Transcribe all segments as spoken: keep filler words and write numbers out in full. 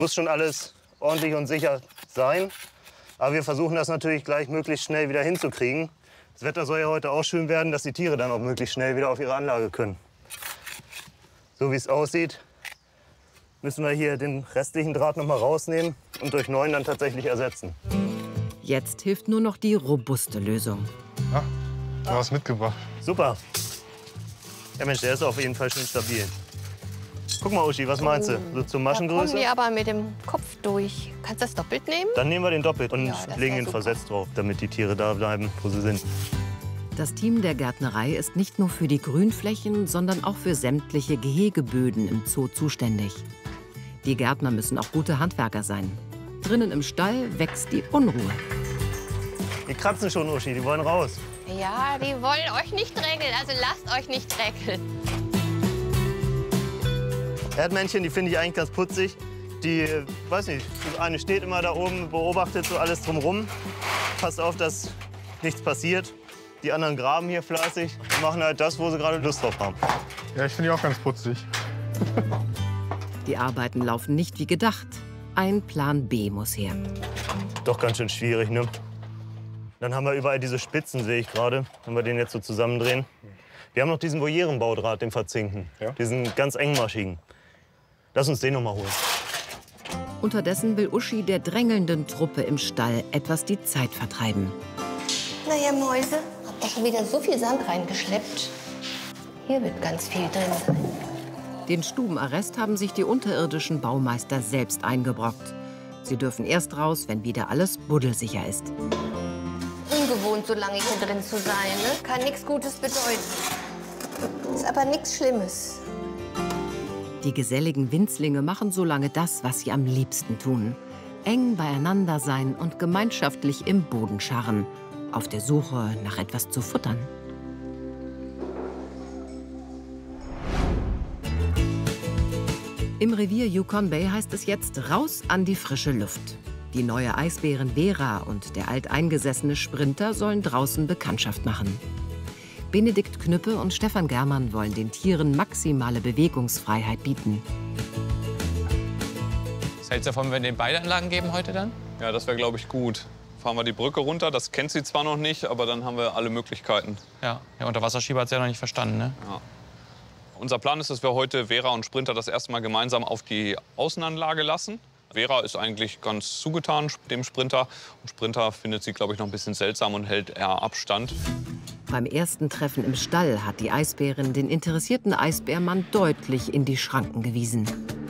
Muss schon alles ordentlich und sicher sein. Aber wir versuchen das natürlich gleich möglichst schnell wieder hinzukriegen. Das Wetter soll ja heute auch schön werden, dass die Tiere dann auch möglichst schnell wieder auf ihre Anlage können. So wie es aussieht, müssen wir hier den restlichen Draht noch mal rausnehmen und durch neuen dann tatsächlich ersetzen. Jetzt hilft nur noch die robuste Lösung. Ja, du hast mitgebracht. Super. Ja Mensch, der ist auf jeden Fall schön stabil. Guck mal, Uschi, was meinst du? So zur Da kommen Maschengröße? wir aber mit dem Kopf durch. Kannst du das doppelt nehmen? Dann nehmen wir den doppelt und Ja, das legen wär den super. versetzt drauf, damit die Tiere da bleiben, wo sie sind. Das Team der Gärtnerei ist nicht nur für die Grünflächen, sondern auch für sämtliche Gehegeböden im Zoo zuständig. Die Gärtner müssen auch gute Handwerker sein. Drinnen im Stall wächst die Unruhe. Die kratzen schon, Uschi, die wollen raus. Ja, die wollen euch nicht drängeln, also lasst euch nicht drängeln. Erdmännchen, die finde ich eigentlich ganz putzig. Die, weiß nicht, die eine steht immer da oben, beobachtet so alles drumherum. Passt auf, dass nichts passiert. Die anderen graben hier fleißig und machen halt das, wo sie gerade Lust drauf haben. Ja, ich finde die auch ganz putzig. Die Arbeiten laufen nicht wie gedacht. Ein Plan B muss her. Doch ganz schön schwierig, ne? Dann haben wir überall diese Spitzen, sehe ich gerade. Wenn wir den jetzt so zusammendrehen. Wir haben noch diesen Volieren-Baudraht, den verzinken. Ja. Diesen ganz engmaschigen. Lass uns den noch mal holen. Unterdessen will Uschi der drängelnden Truppe im Stall etwas die Zeit vertreiben. Na ihr Mäuse, habt ihr schon wieder so viel Sand reingeschleppt? Hier wird ganz viel drin sein. Den Stubenarrest haben sich die unterirdischen Baumeister selbst eingebrockt. Sie dürfen erst raus, wenn wieder alles buddelsicher ist. Ungewohnt, so lange hier drin zu sein, ne? Kann nichts Gutes bedeuten. Ist aber nichts Schlimmes. Die geselligen Winzlinge machen so lange das, was sie am liebsten tun. Eng beieinander sein und gemeinschaftlich im Boden scharren. Auf der Suche nach etwas zu futtern. Im Revier Yukon Bay heißt es jetzt raus an die frische Luft. Die neue Eisbärin Vera und der alteingesessene Sprinter sollen draußen Bekanntschaft machen. Benedikt Knüppe und Stefan Germann wollen den Tieren maximale Bewegungsfreiheit bieten. Was hältst du davon, wenn wir den beide Anlagen geben heute dann? Ja, das wäre, glaube ich, gut. Fahren wir die Brücke runter, das kennt sie zwar noch nicht, aber dann haben wir alle Möglichkeiten. Ja, der Unterwasserschieber hat es ja noch nicht verstanden, ne? Ja. Unser Plan ist, dass wir heute Vera und Sprinter das erste Mal gemeinsam auf die Außenanlage lassen. Vera ist eigentlich ganz zugetan dem Sprinter. Und Sprinter findet sie, glaube ich, noch ein bisschen seltsam und hält eher Abstand. Beim ersten Treffen im Stall hat die Eisbärin den interessierten Eisbärmann deutlich in die Schranken gewiesen.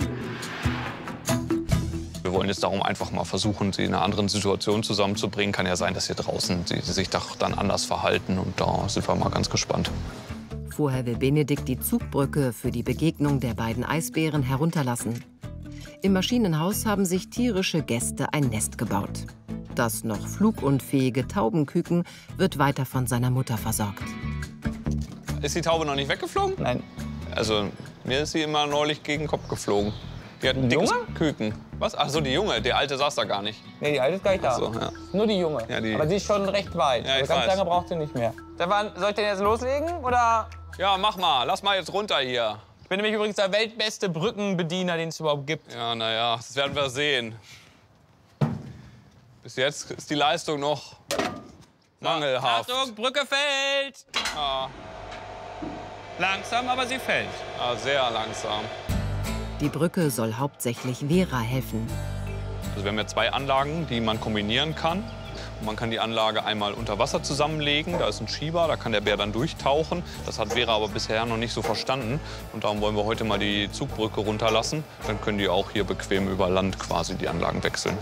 Wir wollen jetzt darum einfach mal versuchen, sie in einer anderen Situation zusammenzubringen. Kann ja sein, dass hier draußen sie, sie sich doch dann anders verhalten. Und da sind wir mal ganz gespannt. Vorher will Benedikt die Zugbrücke für die Begegnung der beiden Eisbären herunterlassen. Im Maschinenhaus haben sich tierische Gäste ein Nest gebaut. Das noch flugunfähige Taubenküken wird weiter von seiner Mutter versorgt. Ist die Taube noch nicht weggeflogen? Nein. Also, mir ist sie immer neulich gegen den Kopf geflogen. Die hat ein Die dickes Junge? Küken. Was? Ach so, die Junge. Der alte saß da gar nicht. Nee, die alte ist gar nicht da. Ach so, ja. Nur die junge. Ja, die- Aber sie ist schon recht weit. Ja, ich also ganz weiß. lange braucht sie nicht mehr. Stefan, soll ich den jetzt loslegen? Oder? Ja, mach mal. Lass mal jetzt runter hier. Ich bin nämlich übrigens der weltbeste Brückenbediener, den es überhaupt gibt. Ja, naja, das werden wir sehen. Bis jetzt ist die Leistung noch mangelhaft. Achtung, Brücke fällt! Ja, Langsam, aber sie fällt. ja, sehr langsam. Die Brücke soll hauptsächlich Vera helfen. Also wir haben ja zwei Anlagen, die man kombinieren kann. Und man kann die Anlage einmal unter Wasser zusammenlegen. Da ist ein Schieber, da kann der Bär dann durchtauchen. Das hat Vera aber bisher noch nicht so verstanden. Und darum wollen wir heute mal die Zugbrücke runterlassen. Dann können die auch hier bequem über Land quasi die Anlagen wechseln.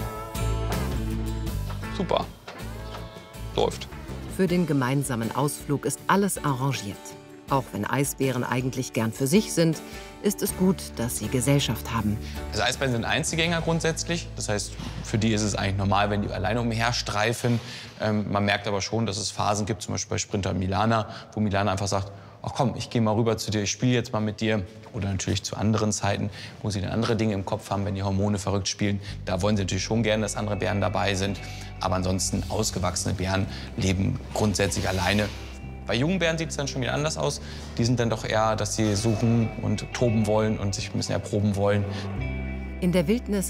Super. Läuft. Für den gemeinsamen Ausflug ist alles arrangiert. Auch wenn Eisbären eigentlich gern für sich sind, ist es gut, dass sie Gesellschaft haben. Also Eisbären sind Einzelgänger grundsätzlich. Das heißt, für die ist es eigentlich normal, wenn die alleine umherstreifen. Ähm, man merkt aber schon, dass es Phasen gibt, zum Beispiel bei Sprinter Milana, wo Milana einfach sagt, ach komm, ich gehe mal rüber zu dir, ich spiele jetzt mal mit dir. Oder natürlich zu anderen Zeiten, wo sie dann andere Dinge im Kopf haben, wenn die Hormone verrückt spielen. Da wollen sie natürlich schon gerne, dass andere Bären dabei sind. Aber ansonsten, ausgewachsene Bären leben grundsätzlich alleine. Bei jungen Bären sieht es dann schon wieder anders aus. Die sind dann doch eher, dass sie suchen und toben wollen und sich ein bisschen erproben wollen. In der Wildnis